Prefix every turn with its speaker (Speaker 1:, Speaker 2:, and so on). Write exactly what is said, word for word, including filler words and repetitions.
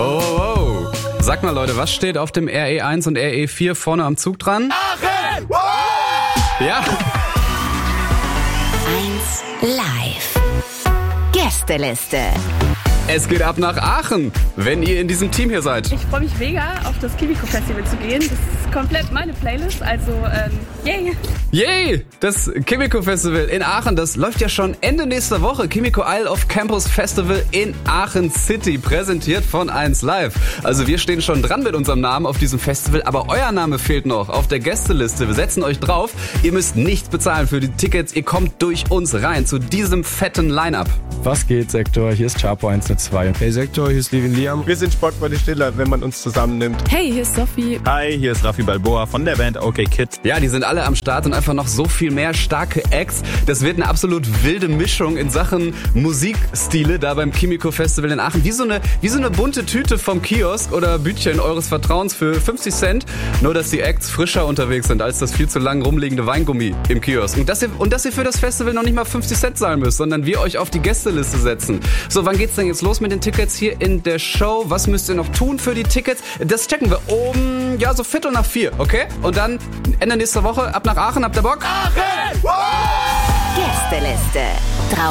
Speaker 1: Oh, oh. Sag mal, Leute, was steht auf dem R E eins und R E vier vorne am Zug dran?
Speaker 2: Aachen!
Speaker 1: Ja.
Speaker 3: eins live. Gästeliste.
Speaker 1: Es geht ab nach Aachen, wenn ihr in diesem Team hier seid.
Speaker 4: Ich freue mich mega, auf das Kimiko Festival zu gehen. Das ist komplett meine Playlist, also ähm, yay!
Speaker 1: Yay! Das Kimiko Festival in Aachen, das läuft ja schon Ende nächster Woche. Kimiko Isle of Campus Festival in Aachen City, präsentiert von eins Live. Also wir stehen schon dran mit unserem Namen auf diesem Festival, aber euer Name fehlt noch auf der Gästeliste. Wir setzen euch drauf. Ihr müsst nichts bezahlen für die Tickets. Ihr kommt durch uns rein zu diesem fetten Line-Up.
Speaker 5: Was geht, Sektor? Hier ist Chapo eins null zwei.
Speaker 6: Hey Sektor, hier ist Levin Liam.
Speaker 7: Wir sind Sportfreunde Stiller, wenn man uns zusammennimmt.
Speaker 8: Hey, hier ist Sophie.
Speaker 9: Hi, hier ist Raffi Balboa von der Band OK Kid.
Speaker 1: Ja, die sind alle am Start und einfach noch so viel mehr starke Acts. Das wird eine absolut wilde Mischung in Sachen Musikstile da beim Kimiko Festival in Aachen. Wie so eine, wie so eine bunte Tüte vom Kiosk oder Bütchen eures Vertrauens für fünfzig Cent. Nur, dass die Acts frischer unterwegs sind als das viel zu lang rumliegende Weingummi im Kiosk. Und dass ihr, und dass ihr für das Festival noch nicht mal fünfzig Cent zahlen müsst, sondern wir euch auf die Gästeliste setzen. So, wann geht's denn jetzt los mit den Tickets hier in der Show? Was müsst ihr noch tun für die Tickets? Das checken wir um, ja, so Viertel nach vier, okay? Und dann Ende nächster Woche ab nach Aachen. Habt ihr Bock?
Speaker 2: Aachen!
Speaker 3: Gästeliste.